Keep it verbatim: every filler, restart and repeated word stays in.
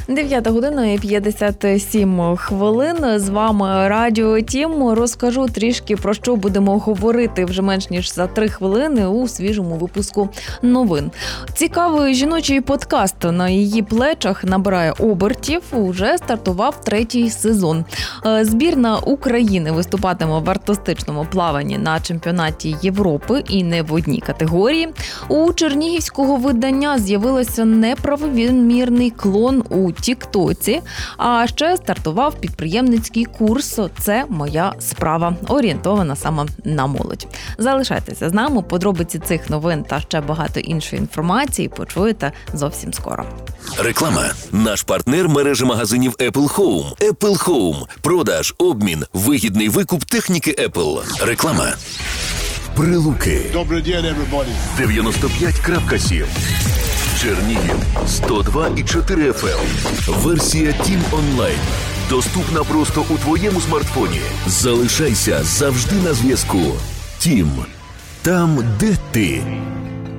дев'ята година і п'ятдесят сім хвилин. З вами Радіо Тім. Розкажу трішки, про що будемо говорити вже менш ніж за три хвилини у свіжому випуску новин. Цікавий жіночий подкаст на її плечах набирає обертів. Уже стартував третій сезон. Збірна України виступатиме в артистичному плаванні на чемпіонаті Європи і не в одній категорії. У чернігівського видання з'явилося неправомірний клон у Тіктоці, а ще стартував підприємницький курс «Це моя справа», орієнтована саме на молодь. Залишайтеся з нами, подробиці цих новин та ще багато іншої інформації почуєте зовсім скоро. Реклама. Наш партнер мережі магазинів Apple Home. Apple Home. Продаж, обмін, вигідний викуп техніки Apple. Реклама. Прилуки. Добрий день, everybody. дев'яносто п'ять крапка сім. Чернігів сто два і чотири еф ем. Версія Тім онлайн. Доступна просто у твоєму смартфоні. Залишайся завжди на зв'язку. Тім. Там, де ти.